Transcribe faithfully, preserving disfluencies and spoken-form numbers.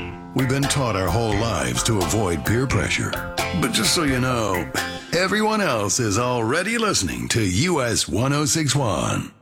We've been taught our whole lives to avoid peer pressure. But just so you know, everyone else is already listening to U S one oh six one.